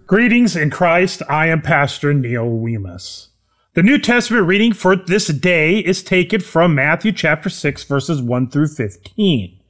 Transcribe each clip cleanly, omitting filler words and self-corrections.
Greetings in Christ, I am Pastor Neil Wemus. The New Testament reading for this day is taken from Matthew chapter 6, verses 1 through 15.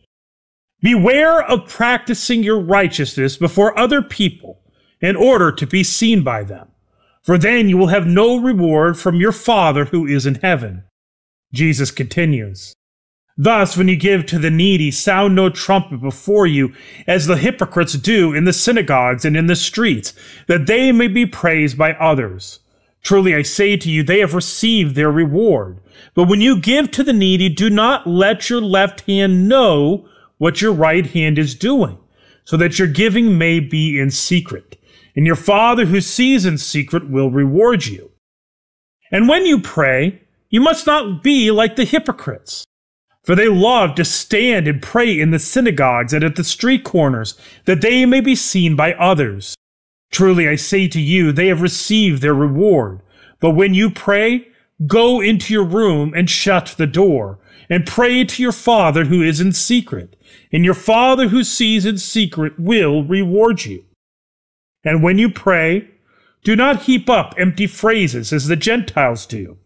Beware of practicing your righteousness before other people in order to be seen by them, for then you will have no reward from your Father who is in heaven. Jesus continues. Thus, when you give to the needy, sound no trumpet before you, as the hypocrites do in the synagogues and in the streets, that they may be praised by others. Truly I say to you, they have received their reward. But when you give to the needy, do not let your left hand know what your right hand is doing, so that your giving may be in secret. And your Father who sees in secret will reward you. And when you pray, you must not be like the hypocrites. For they love to stand and pray in the synagogues and at the street corners, that they may be seen by others. Truly I say to you, they have received their reward. But when you pray, go into your room and shut the door, and pray to your Father who is in secret, and your Father who sees in secret will reward you. And when you pray, do not heap up empty phrases as the Gentiles do,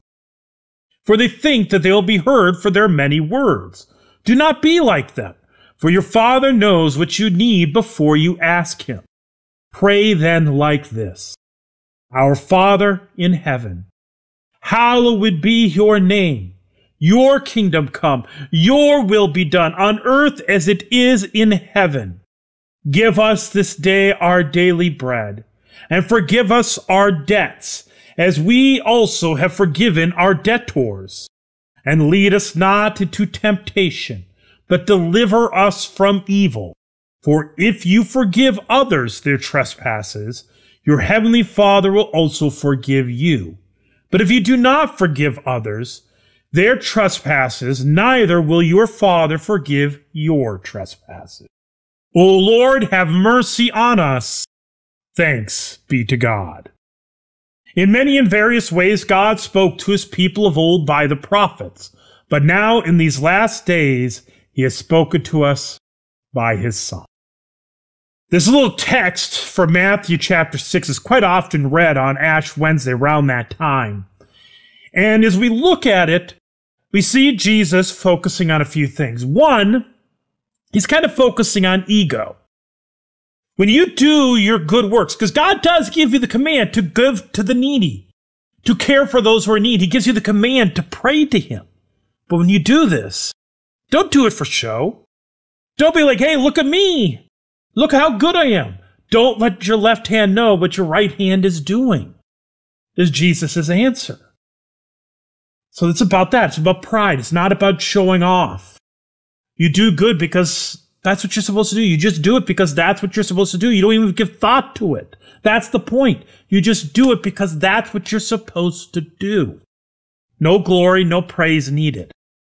for they think that they will be heard for their many words. Do not be like them, for your Father knows what you need before you ask him. Pray then like this. Our Father in heaven, hallowed be your name. Your kingdom come, your will be done on earth as it is in heaven. Give us this day our daily bread, and forgive us our debts, as we also have forgiven our debtors. And lead us not into temptation, but deliver us from evil. For if you forgive others their trespasses, your heavenly Father will also forgive you. But if you do not forgive others their trespasses, neither will your Father forgive your trespasses. O Lord, have mercy on us. Thanks be to God. In many and various ways, God spoke to his people of old by the prophets, but now in these last days, he has spoken to us by his Son. This little text from Matthew chapter 6 is quite often read on Ash Wednesday around that time. And as we look at it, we see Jesus focusing on a few things. One, he's kind of focusing on ego. When you do your good works, because God does give you the command to give to the needy, to care for those who are in need. He gives you the command to pray to him. But when you do this, don't do it for show. Don't be like, hey, look at me. Look how good I am. Don't let your left hand know what your right hand is doing, is Jesus' answer. So it's about that. It's about pride. It's not about showing off. You do good because that's what you're supposed to do. You just do it because that's what you're supposed to do. You don't even give thought to it. That's the point. You just do it because that's what you're supposed to do. No glory, no praise needed.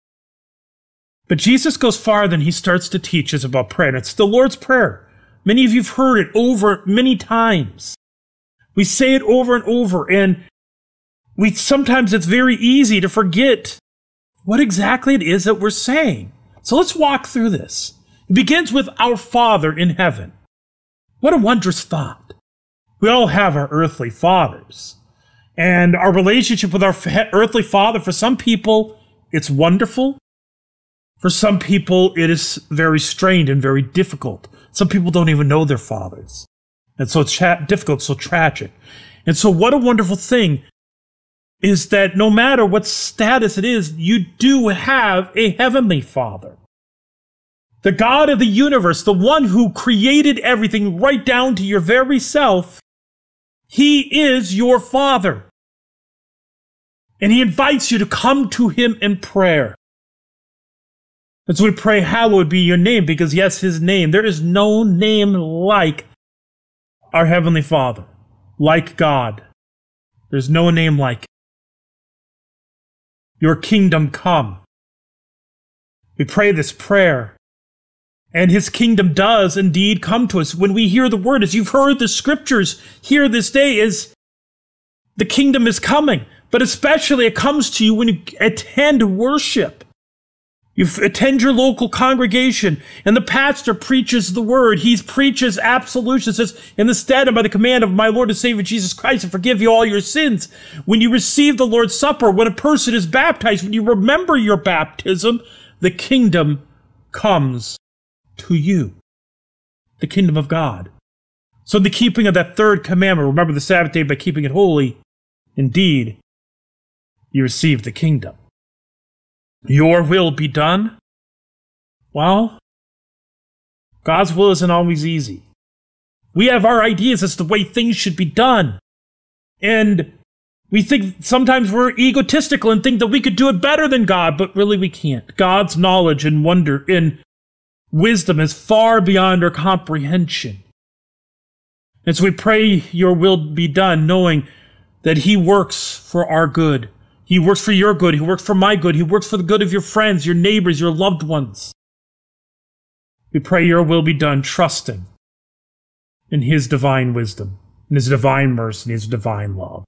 But Jesus goes farther and he starts to teach us about prayer. And it's the Lord's Prayer. Many of you have heard it over many times. We say it over and over, and sometimes it's very easy to forget what exactly it is that we're saying. So let's walk through this. It begins with our Father in heaven. What a wondrous thought. We all have our earthly fathers. And our relationship with our earthly father, for some people, it's wonderful. For some people, it is very strained and very difficult. Some people don't even know their fathers. And so it's difficult, so tragic. And so what a wonderful thing is that no matter what status it is, you do have a heavenly Father. The God of the universe, the one who created everything right down to your very self, he is your Father. And he invites you to come to him in prayer. And so we pray, hallowed be your name, because yes, his name, there is no name like our Heavenly Father, like God. There's no name like it. Your kingdom come. We pray this prayer. And his kingdom does indeed come to us. When we hear the word, as you've heard the scriptures here this day, is the kingdom is coming. But especially it comes to you when you attend worship. You attend your local congregation, and the pastor preaches the word. He preaches absolution, says, in the stead and by the command of my Lord and Savior Jesus Christ, and forgive you all your sins. When you receive the Lord's Supper, when a person is baptized, when you remember your baptism, the kingdom comes to you. The kingdom of God. So in the keeping of that third commandment, remember the Sabbath day by keeping it holy, indeed, you receive the kingdom. Your will be done? Well, God's will isn't always easy. We have our ideas as to the way things should be done. And we think sometimes we're egotistical and think that we could do it better than God, but really we can't. God's knowledge and wonder and wisdom is far beyond our comprehension. And so we pray your will be done, knowing that he works for our good. He works for your good. He works for my good. He works for the good of your friends, your neighbors, your loved ones. We pray your will be done, trusting in his divine wisdom, in his divine mercy, and his divine love.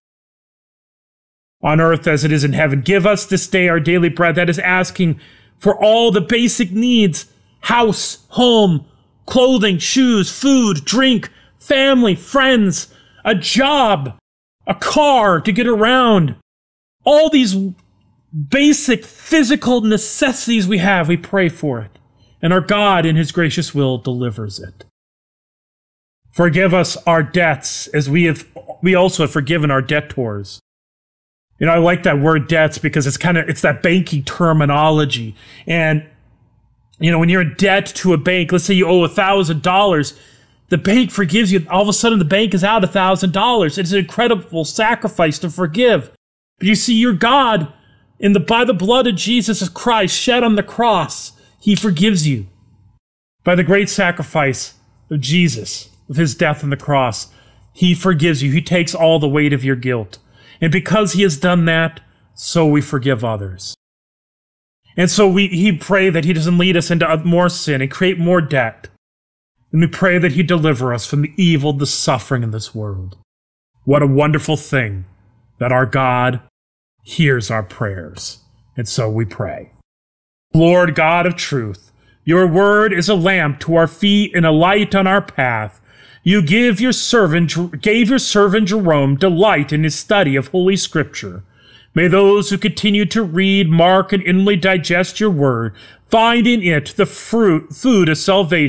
On earth as it is in heaven, give us this day our daily bread. That is asking for all the basic needs: house, home, clothing, shoes, food, drink, family, friends, a job, a car to get around. All these basic physical necessities we have, we pray for it. And our God, in his gracious will, delivers it. Forgive us our debts as we also have forgiven our debtors. You know, I like that word debts because it's that banking terminology. And, you know, when you're in debt to a bank, let's say you owe $1,000, the bank forgives you. All of a sudden, the bank is out $1,000. It's an incredible sacrifice to forgive. But you see, your God, by the blood of Jesus Christ shed on the cross, he forgives you. By the great sacrifice of Jesus, of his death on the cross, he forgives you. He takes all the weight of your guilt. And because he has done that, so we forgive others. And so he pray that he doesn't lead us into more sin and create more debt. And we pray that he deliver us from the evil, the suffering in this world. What a wonderful thing that our God hears our prayers. And so we pray. Lord God of truth, your word is a lamp to our feet and a light on our path. You gave your servant Jerome delight in his study of Holy Scripture. May those who continue to read, mark, and inwardly digest your word find in it the food of salvation